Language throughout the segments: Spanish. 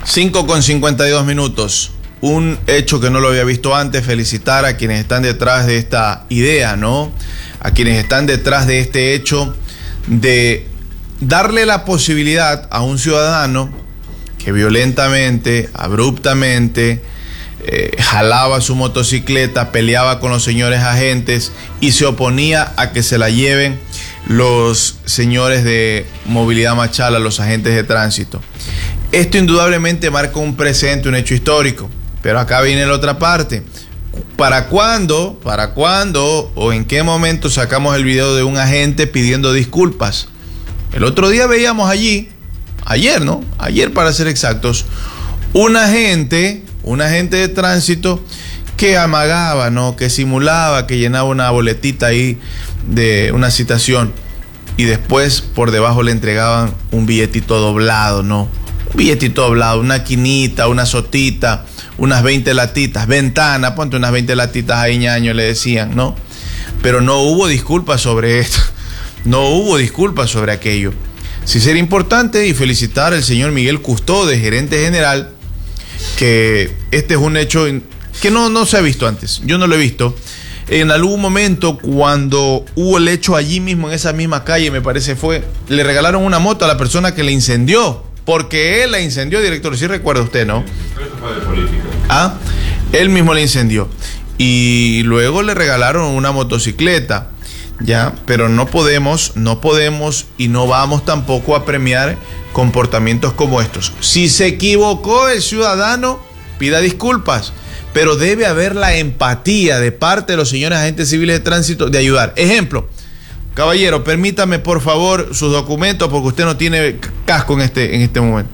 5:52. Un hecho que no lo había visto antes. Felicitar a quienes están detrás de esta idea, ¿no? A quienes están detrás de este hecho de darle la posibilidad a un ciudadano que violentamente, abruptamente, jalaba su motocicleta, peleaba con los señores agentes y se oponía a que se la lleven los señores de movilidad Machala, los agentes de tránsito. Esto indudablemente marca un precedente, un hecho histórico. Pero acá viene la otra parte. ¿Para cuándo o en qué momento sacamos el video de un agente pidiendo disculpas? El otro día veíamos allí, ayer para ser exactos, un agente de tránsito que amagaba, ¿no? Que simulaba, que llenaba una boletita ahí de una citación y después por debajo le entregaban un billetito doblado, ¿no? Un billetito doblado, una quinita, una sotita, unas 20 latitas, ventana, ponte unas 20 latitas ahí, ñaño, le decían, ¿no? Pero no hubo disculpas sobre esto, no hubo disculpas sobre aquello. Sí sería importante y felicitar al señor Miguel Custode, gerente general, que este es un hecho que no se ha visto antes, yo no lo he visto. En algún momento, cuando hubo el hecho allí mismo, en esa misma calle, me parece le regalaron una moto a la persona que le incendió, porque él la incendió, director, sí recuerda usted, ¿no? Esto fue de política. Él mismo la incendió. Y luego le regalaron una motocicleta, ¿ya? Pero no podemos y no vamos tampoco a premiar comportamientos como estos. Si se equivocó el ciudadano, pida disculpas, pero debe haber la empatía de parte de los señores agentes civiles de tránsito de ayudar. Ejemplo, caballero, permítame por favor sus documentos porque usted no tiene casco en este momento.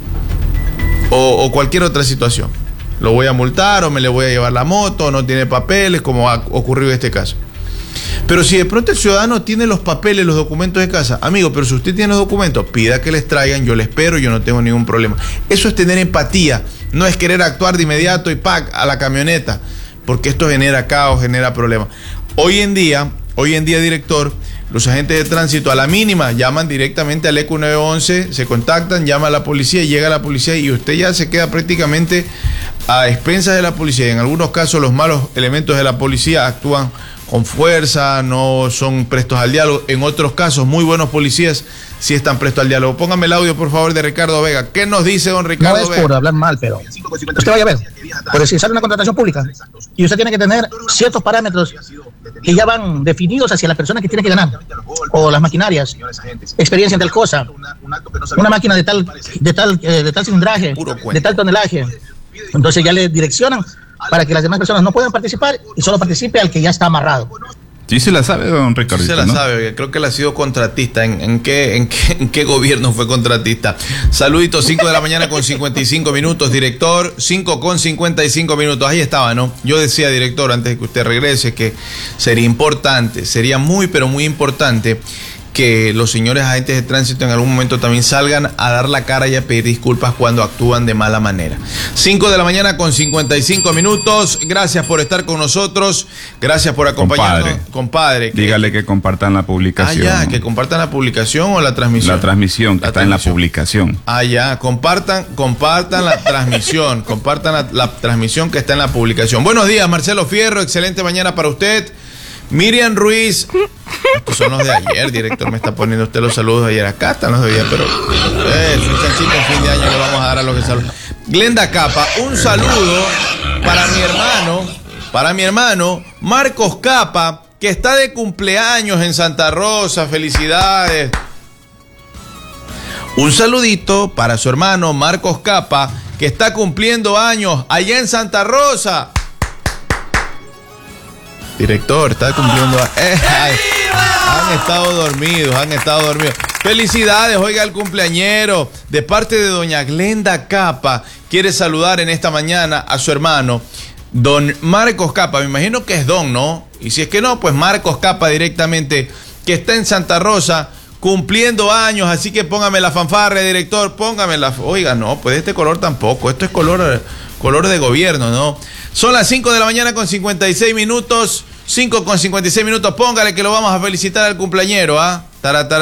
O cualquier otra situación. Lo voy a multar o me le voy a llevar la moto, no tiene papeles, como ha ocurrido en este caso. Pero si de pronto el ciudadano tiene los papeles, los documentos de casa, amigo, pero si usted tiene los documentos, pida que les traigan, yo le espero, yo no tengo ningún problema. Eso es tener empatía, no es querer actuar de inmediato y ¡pac! A la camioneta, porque esto genera caos, genera problemas. Hoy en día, director, los agentes de tránsito a la mínima llaman directamente al ECU 911, se contactan, llama a la policía, llega la policía y usted ya se queda prácticamente a expensas de la policía. En algunos casos los malos elementos de la policía actúan con fuerza, no son prestos al diálogo. En otros casos, muy buenos policías sí están prestos al diálogo. Póngame el audio, por favor, de Ricardo Vega. ¿Qué nos dice don Ricardo Vega? No es por hablar mal, pero usted vaya a ver, por si sale una contratación pública y usted tiene que tener ciertos parámetros que ya van definidos hacia la persona que tiene que ganar, o las maquinarias, experiencia en tal cosa, una máquina de tal cilindraje, de tal tonelaje. Entonces ya le direccionan para que las demás personas no puedan participar y solo participe al que ya está amarrado. Sí se la sabe, don Ricardo. Sí se la sabe, creo que él ha sido contratista. ¿En qué gobierno fue contratista? Saluditos, 5 de la mañana con 55 minutos, director, 5:55. Ahí estaba, ¿no? Yo decía, director, antes de que usted regrese, que sería muy, pero muy importante que los señores agentes de tránsito en algún momento también salgan a dar la cara y a pedir disculpas cuando actúan de mala manera. 5 de la mañana con 55 minutos. Gracias por estar con nosotros. Gracias por acompañarnos. Compadre. Dígale que compartan la publicación. Que compartan la publicación o la transmisión. La transmisión, que está en la publicación. Compartan la transmisión. Compartan la transmisión que está en la publicación. Buenos días, Marcelo Fierro. Excelente mañana para usted. Miriam Ruiz. Estos son los de ayer, director. Me está poniendo usted los saludos de ayer. Acá están los de ayer, pero es un chanchito en fin de año le vamos a dar a los que saludan. Glenda Capa, un saludo para mi hermano Marcos Capa, que está de cumpleaños en Santa Rosa. Felicidades. Un saludito para su hermano Marcos Capa, que está cumpliendo años allá en Santa Rosa. Director, está cumpliendo. Han estado dormidos. Felicidades, oiga, al cumpleañero. De parte de doña Glenda Capa, quiere saludar en esta mañana a su hermano, don Marcos Capa. Me imagino que es don, ¿no? Y si es que no, pues Marcos Capa directamente, que está en Santa Rosa, cumpliendo años. Así que póngame la fanfarria, director, póngamela. Oiga, no, pues este color tampoco. Esto es color de gobierno, ¿no? Son las 5 de la mañana con 56 minutos. 5:56. Póngale que lo vamos a felicitar al cumpleañero, ¿ah?